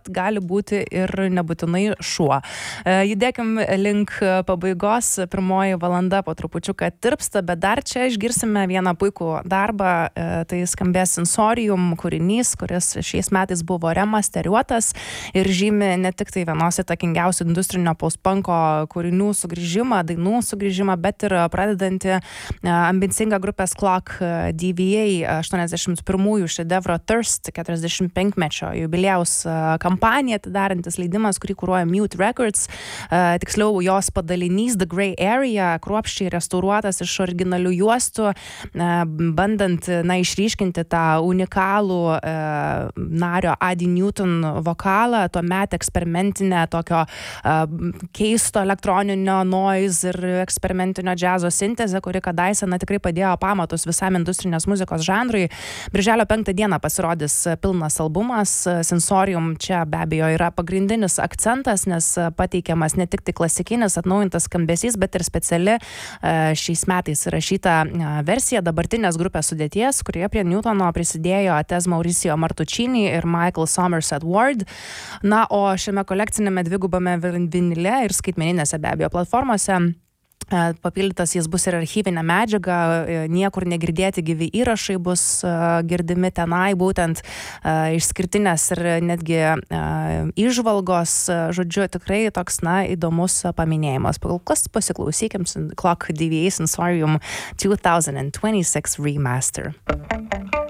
bet gali būti ir nebūtinai šuo. Judėkim link pabaigos, pirmoji valanda po trupučiuką tirpsta, bet dar čia išgirsime vieną puikų darbą, tai skambės Sensorium kūrinys, kuris šiais metais buvo remasteriuotas ir žymi ne tik tai vienos įtakingiausių industrinio post-punko kūrinių sugrįžimą, dainų sugrįžimą, bet ir pradedantį ambicingą grupės Clock DVA 81-ųjų šedevro Thirst 45-mečio jubiliejaus kampaniją atidarantis leidimas, kurį kuruoja Mute Records, tiksliau jos padalinys The Grey Area, kruopščiai restauruotas iš originalių juostų, bandant išryškinti tą unikalų nario Adi Newton vokalą, tuomet eksperimentinę tokio keisto elektroninio noise ir eksperimentinio džiazo sintezę, kuri kadaise tikrai padėjo pamatus visam industrinės muzikos žanrui. Birželio 5 dieną pasirodys pilnas albumas. Sensorium čia be abejo yra pagrindinis akcentas, nes pateikiamas ne tik tai klasikinis atnaujintas skambesys, bet ir speciali šiais metais įrašyta versija dabartinės grupės sudėties, kurioje prie Newtono prisidėjo Tez Mauricio Martuccini ir Michael Somerset Ward. Na, o šiame kolekcinėme dvigubame vinile ir skaitmeninėse be abejo platformose papildytas jis bus ir archyvinė medžiaga, niekur negirdėti gyvi įrašai bus girdimi tenai, būtent išskirtinės ir netgi įžvalgos, žodžiu, tikrai toks, įdomus paminėjimas. Pasiklausykim Clock DVA Sensorium 2026 Remaster.